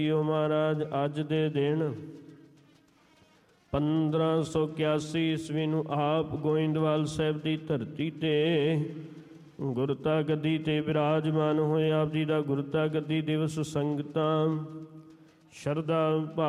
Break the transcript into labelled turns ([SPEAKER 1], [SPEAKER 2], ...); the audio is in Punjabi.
[SPEAKER 1] ਮਹਾਰਾਜ ਅੱਜ ਦੇ ਦਿਨ 1581 ਈਸਵੀ ਨੂੰ ਆਪ ਗੋਇੰਦਵਾਲ ਸਾਹਿਬ ਦੀ ਧਰਤੀ ਤੇ ਗੁਰਤਾ ਗੱਦੀ ਤੇ ਵਿਰਾਜਮਾਨ ਹੋਏ। ਆਪ ਜੀ ਦਾ ਗੁਰਤਾ ਗੱਦੀ ਦਿਵਸ ਸੰਗਤਾਂ ਸ਼ਰਧਾ